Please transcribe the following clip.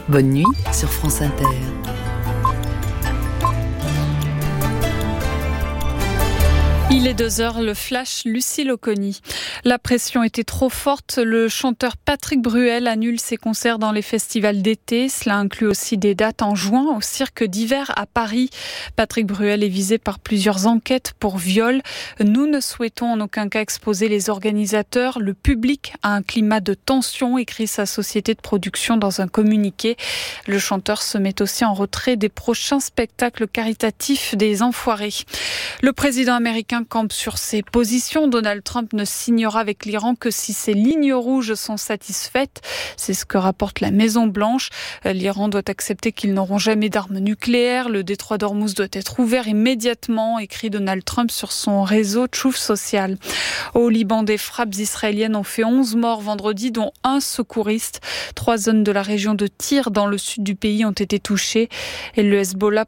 Bonne nuit sur France Inter. Il est 2h, le flash, Lucille Oconi. La pression était trop forte. Le chanteur Patrick Bruel annule ses concerts dans les festivals d'été. Cela inclut aussi des dates en juin au Cirque d'hiver à Paris. Patrick Bruel est visé par plusieurs enquêtes pour viol. Nous ne souhaitons en aucun cas exposer les organisateurs. Le public a un climat de tension, écrit sa société de production dans un communiqué. Le chanteur se met aussi en retrait des prochains spectacles caritatifs des Enfoirés. Le président américain campe sur ses positions. Donald Trump ne signera avec l'Iran que si ses lignes rouges sont satisfaites. C'est ce que rapporte la Maison-Blanche. L'Iran doit accepter qu'ils n'auront jamais d'armes nucléaires. Le détroit d'Ormuz doit être ouvert immédiatement, écrit Donald Trump sur son réseau Truth Social. Au Liban, des frappes israéliennes ont fait 11 morts vendredi, dont un secouriste. 3 zones de la région de Tyr, dans le sud du pays, ont été touchées. Et le Hezbollah